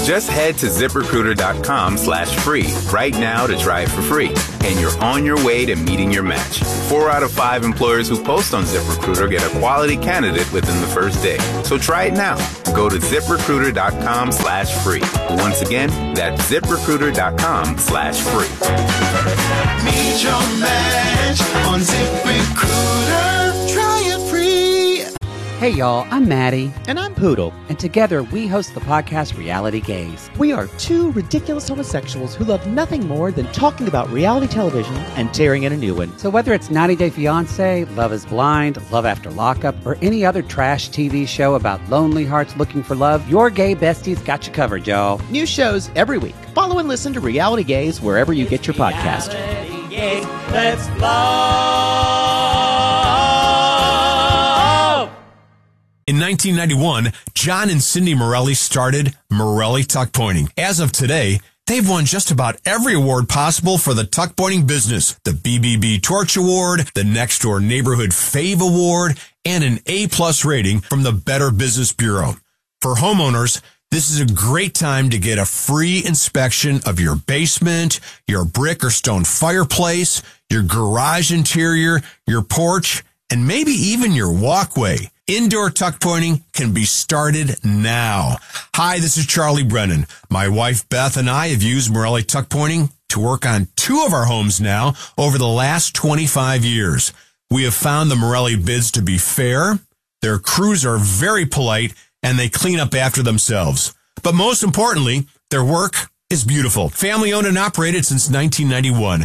Just head to ZipRecruiter.com/free right now to try it for free. And you're on your way to meeting your match. 4 out of 5 employers who post on ZipRecruiter get a quality candidate within the first day. So try it now. Go to ZipRecruiter.com/free. Once again, that's ZipRecruiter.com/free. Meet your match on ZipRecruiter. Try it free. Hey y'all, I'm Maddie. And I'm Poodle. And together we host the podcast Reality Gaze. We are two ridiculous homosexuals who love nothing more than talking about reality television and tearing in a new one. So whether it's 90 Day Fiancé, Love is Blind, Love After Lockup, or any other trash TV show about lonely hearts looking for love, your gay besties got you covered, y'all. New shows every week. Follow and listen to Reality Gaze wherever you get your podcast. Reality Gaze, let's love. In 1991, John and Cindy Morelli started Morelli Tuck Pointing. As of today, they've won just about every award possible for the tuck pointing business. The BBB Torch Award, the Next Door Neighborhood Fave Award, and an A+ rating from the Better Business Bureau. For homeowners, this is a great time to get a free inspection of your basement, your brick or stone fireplace, your garage interior, your porch, and maybe even your walkway. Indoor tuck pointing can be started now. Hi, this is Charlie Brennan. My wife Beth and I have used Morelli Tuck Pointing to work on 2 of our homes now over the last 25 years. We have found the Morelli bids to be fair, their crews are very polite, and they clean up after themselves. But most importantly, their work is beautiful. Family owned and operated since 1991.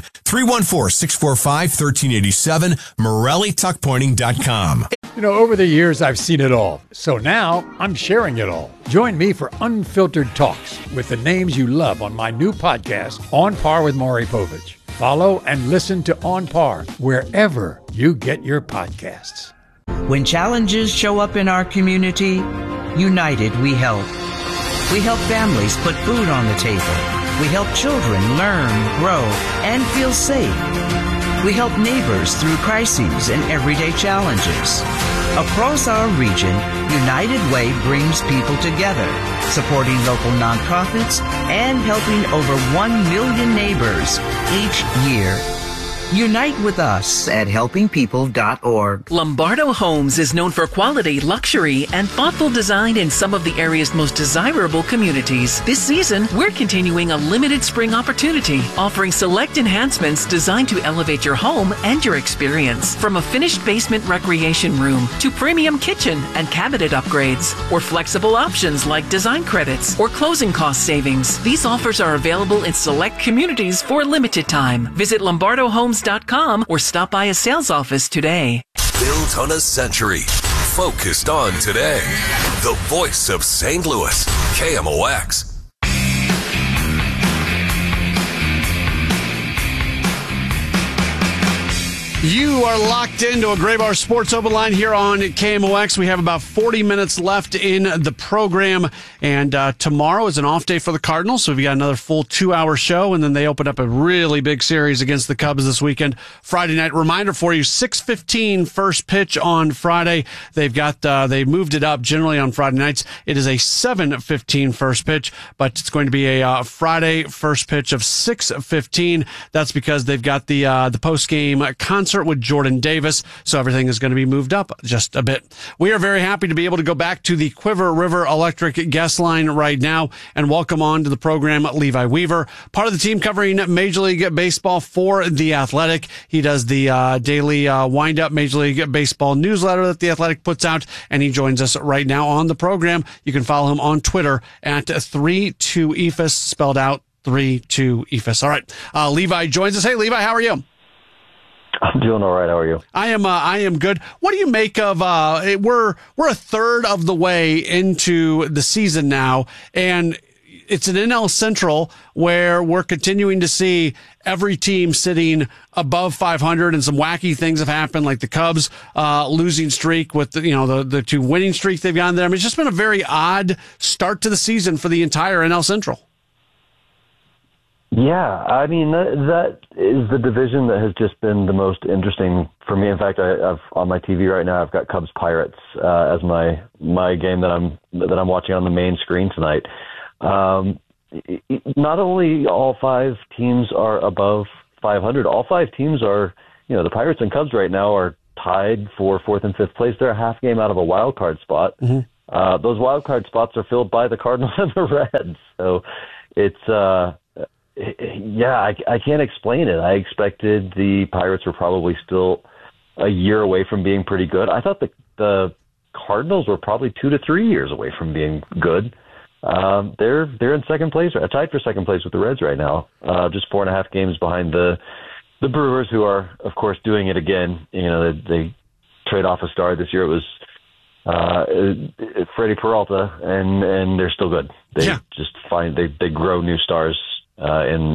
314-645-1387, MorelliTuckPointing.com. You know, over the years, I've seen it all. So now I'm sharing it all. Join me for unfiltered talks with the names you love on my new podcast, On Par with Maury Povich. Follow and listen to On Par wherever you get your podcasts. When challenges show up in our community, united we help. We help families put food on the table. We help children learn, grow, and feel safe. We help neighbors through crises and everyday challenges. Across our region, United Way brings people together, supporting local nonprofits and helping over 1 million neighbors each year. Unite with us at helpingpeople.org. Lombardo Homes is known for quality, luxury, and thoughtful design in some of the area's most desirable communities. This season, we're continuing a limited spring opportunity, offering select enhancements designed to elevate your home and your experience. From a finished basement recreation room to premium kitchen and cabinet upgrades, or flexible options like design credits or closing cost savings. These offers are available in select communities for a limited time. Visit LombardoHomes.com or stop by a sales office today. Built on a century. Focused on today. The voice of St. Louis. KMOX. You are locked into a Graybar Sports Open Line here on KMOX. We have about 40 minutes left in the program, and tomorrow is an off day for the Cardinals, so we've got another full 2-hour show, and then they open up a really big series against the Cubs this weekend. Friday night, reminder for you, 6:15 first pitch on Friday. They moved it up generally on Friday nights. It is a 7:15 first pitch, but it's going to be a Friday first pitch of 6:15. That's because they've got the post-game concert with Jordan Davis, so everything is going to be moved up just a bit. We are very happy to be able to go back to the Quiver River Electric guest line right now and welcome on to the program Levi Weaver, part of the team covering Major League Baseball for The Athletic. He does the daily wind-up Major League Baseball newsletter that The Athletic puts out, and he joins us right now on the program. You can follow him on Twitter at 32EFUS, spelled out 32EFUS. All right, Levi joins us. Hey, Levi, how are you? I'm doing all right. How are you? I am good. What do you make of we're a third of the way into the season now, and it's an NL Central where we're continuing to see every team sitting above 500, and some wacky things have happened, like the Cubs losing streak with the 2 winning streaks they've gotten there. I mean, it's just been a very odd start to the season for the entire NL Central. Yeah, I mean, that is the division that has just been the most interesting for me. In fact, I've on my TV right now, I've got Cubs Pirates as my game that I'm watching on the main screen tonight. Not only all 5 teams are above 500, all 5 teams are, the Pirates and Cubs right now are tied for 4th and 5th place. They're a half game out of a wild card spot. Mm-hmm. Those wild card spots are filled by the Cardinals and the Reds. So it's, I can't explain it. I expected the Pirates were probably still a year away from being pretty good. I thought the Cardinals were probably 2 to 3 years away from being good. They're in second place, tied for second place with the Reds right now, just 4.5 games behind the Brewers, who are, of course, doing it again. They trade off a star this year. It was Freddie Peralta, and they're still good. They just they grow new stars in